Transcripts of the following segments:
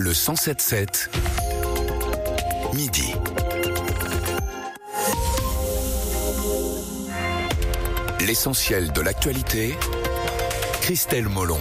Le 107.7, midi. L'essentiel de l'actualité, Christelle Molon.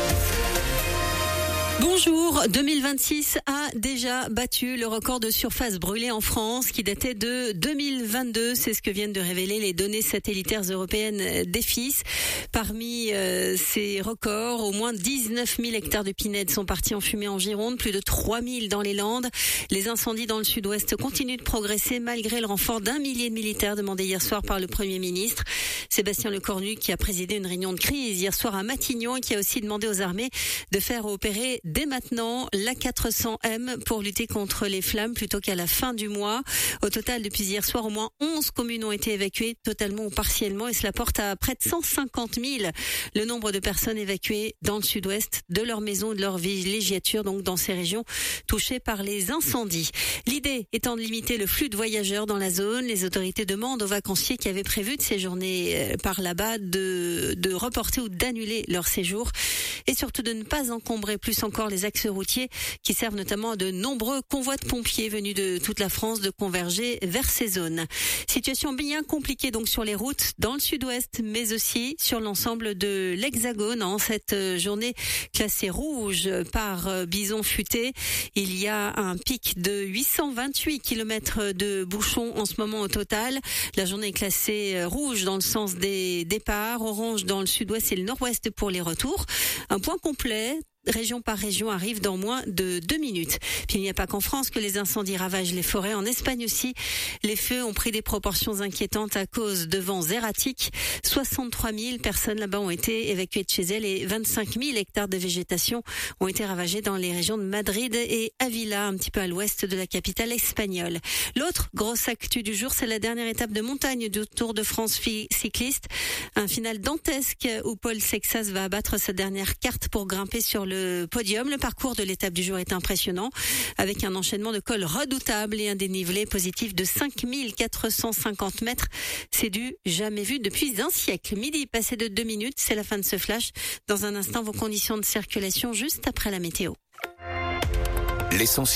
Bonjour, 2026 a déjà battu le record de surface brûlée en France qui datait de 2022. C'est ce que viennent de révéler les données satellitaires européennes d'EFIS. Parmi ces records, au moins 19 000 hectares de pinèdes sont partis en fumée en Gironde, plus de 3 000 dans les Landes. Les incendies dans le sud-ouest continuent de progresser malgré le renfort d'1 millier de militaires demandé hier soir par le Premier ministre. Sébastien Lecornu, qui a présidé une réunion de crise hier soir à Matignon et qui a aussi demandé aux armées de faire opérer dès maintenant l'A400M pour lutter contre les flammes plutôt qu'à la fin du mois. Au total, depuis hier soir, au moins 11 communes ont été évacuées totalement ou partiellement et cela porte à près de 150 000 le nombre de personnes évacuées dans le sud-ouest de leur maison, de leur villégiature, donc dans ces régions touchées par les incendies. L'idée étant de limiter le flux de voyageurs dans la zone, les autorités demandent aux vacanciers qui avaient prévu de séjourner par là-bas de reporter ou d'annuler leur séjour et surtout de ne pas encombrer plus encore les axes routiers qui servent notamment à de nombreux convois de pompiers venus de toute la France de converger vers ces zones. Situation bien compliquée donc sur les routes dans le sud-ouest mais aussi sur l'ensemble de l'Hexagone. En cette journée classée rouge par Bison Futé, il y a un pic de 828 km de bouchons en ce moment au total. La journée est classée rouge dans le sens des départs, orange dans le sud-ouest et le nord-ouest pour les retours. Un point complet région par région arrive dans moins de 2 minutes. Puis il n'y a pas qu'en France que les incendies ravagent les forêts. En Espagne aussi, les feux ont pris des proportions inquiétantes à cause de vents erratiques. 63 000 personnes là-bas ont été évacuées de chez elles et 25 000 hectares de végétation ont été ravagés dans les régions de Madrid et Ávila, un petit peu à l'ouest de la capitale espagnole. L'autre grosse actu du jour, c'est la dernière étape de montagne du Tour de France cycliste. Un final dantesque où Paul Sexas va abattre sa dernière carte pour grimper sur le podium. Le parcours de l'étape du jour est impressionnant avec un enchaînement de cols redoutables et un dénivelé positif de 5 450 mètres. C'est du jamais vu depuis un siècle. Midi passé de 2 minutes, c'est la fin de ce flash. Dans un instant, vos conditions de circulation juste après la météo. L'essentiel